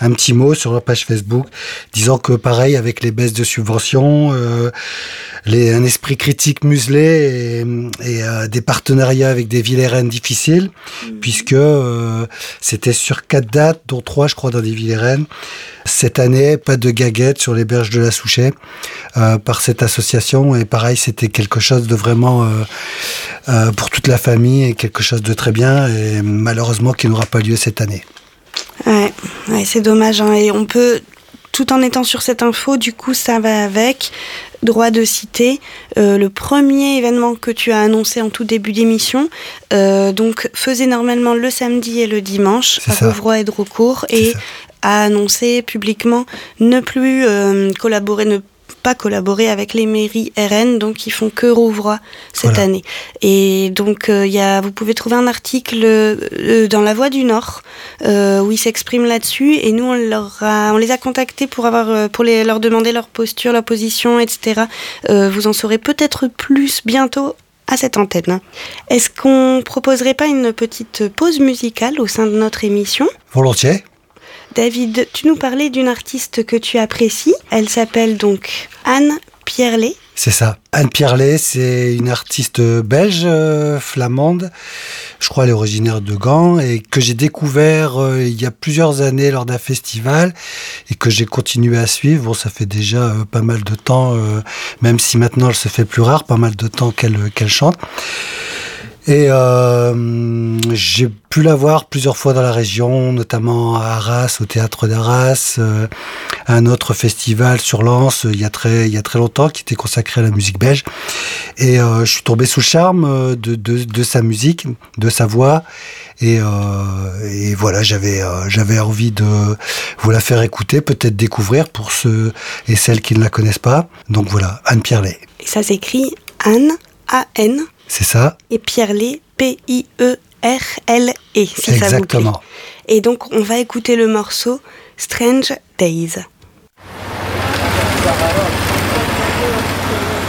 un petit mot sur leur page Facebook, disant que pareil, avec les baisses de subventions, un esprit critique muselé et des partenariats avec des villes RN difficiles, puisque c'était sur 4 dates, dont 3 je crois dans des villes RN. Cette année, pas de gaguettes sur les berges de la Souchet par cette association, et pareil, c'était quelque chose de vraiment pour toute la famille et quelque chose de très bien, et malheureusement qui n'aura pas lieu cette année. Ouais, c'est dommage, hein. Et on peut, tout en étant sur cette info, du coup ça va avec, droit de citer, le premier événement que tu as annoncé en tout début d'émission, donc faisait normalement le samedi et le dimanche à Rouvroy et Drocourt, et a annoncé publiquement ne plus pas collaborer avec les mairies RN, donc ils font que Rouvroy cette année. Et donc vous pouvez trouver un article dans La Voix du Nord où ils s'expriment là-dessus, et nous on les a contactés pour leur demander leur posture, leur position, etc. Vous en saurez peut-être plus bientôt à cette antenne. Est-ce qu'on proposerait pas une petite pause musicale au sein de notre émission ? Volontiers. David, tu nous parlais d'une artiste que tu apprécies. Elle s'appelle donc Anne Pierlet. C'est ça. Anne Pierlet, c'est une artiste belge, flamande. Je crois elle est originaire de Gand, et que j'ai découvert il y a plusieurs années lors d'un festival, et que j'ai continué à suivre. Bon, ça fait déjà pas mal de temps, même si maintenant elle se fait plus rare, pas mal de temps qu'elle chante. Et j'ai pu la voir plusieurs fois dans la région, notamment à Arras, au théâtre d'Arras, à un autre festival sur Lens il y a très longtemps, qui était consacré à la musique belge. Et je suis tombé sous le charme de sa musique, de sa voix. Et voilà, j'avais envie de vous la faire écouter, peut-être découvrir pour ceux et celles qui ne la connaissent pas. Donc voilà, Anne Pierlet. Et ça s'écrit Anne, A-N. C'est ça. Et Pierlet, P-I-E-R-L-E, si ça vous plaît. Exactement. Et donc, on va écouter le morceau Strange Days.